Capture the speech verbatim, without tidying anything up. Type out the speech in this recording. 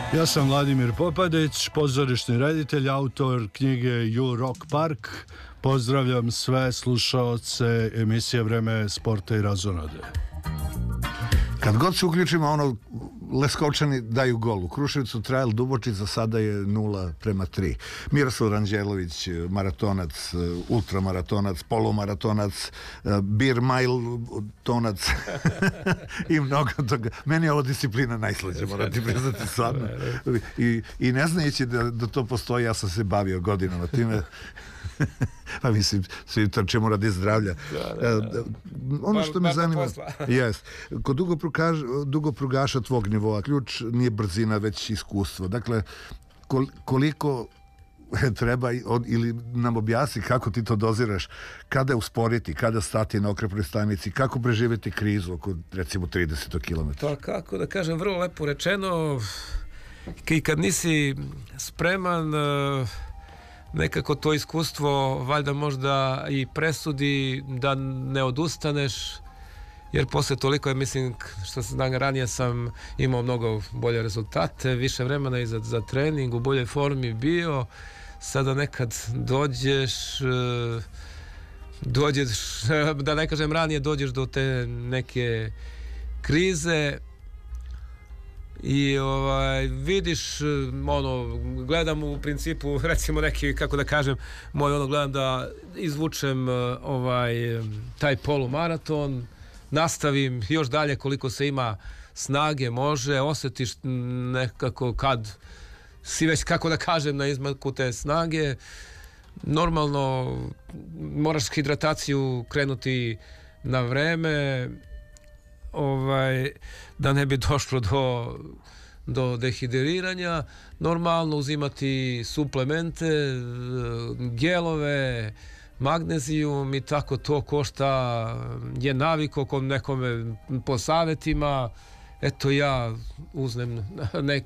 Ja sam Vladimir Popadić, pozorišni reditelj, autor knjige You Rock Park. Pozdravljam sve slušaoce emisije Vreme sporta i razonode. Kad god se uključimo, ono, Leskovčani daju gol. U Kruševcu Trajal Dubočica sada je nula prema tri. Miroslav Ranđelović, maratonac, ultramaratonac, polumaratonac, beer mile tonac i mnogo toga. Meni je ovo disciplina najslađa, moram ti priznati stvarno. I, i ne znajući da, da to postoji, ja sam se bavio godinama time. Pa mislim, svi trčemo radi zdravlja. Da, da, da. Ono što me zanima jest, kod dugoprugaša, dugoprugaša tvog nivoa ključ nije brzina, već iskustvo. Dakle, koliko treba ili nam objasni kako ti to doziraš, kada usporiti, kada stati na okrepnoj stanici, kako preživjeti krizu oko recimo trideset kilometara. Pa kako da kažem, vrlo lepo rečeno, i kad nisi spreman, nekako to iskustvo valjda možda i presudi da ne odustaneš, jer posle toliko je, mislim, što se znam, ranije sam imao mnogo bolje rezultate, više vremena i za, za trening, u boljoj formi bio. Sada nekad dođeš dođeš, da ne kažem ranije, dođeš do te neke krize i ovaj, vidiš, ono, gledam u principu, recimo neki, kako da kažem, moj ono, gledam da izvučem ovaj, taj polumaraton, nastavim još dalje koliko se ima snage, može, osjetiš nekako kad si već, kako da kažem, na izmaku te snage. Normalno moraš hidrataciju krenuti na vreme, ovaj, da ne bi došlo do, do dehidriranja. Normalno uzimati suplemente, gelove, magnezijum i tako to košta, je naviko kod nekome po savjetima. Eto, ja uzmem nek,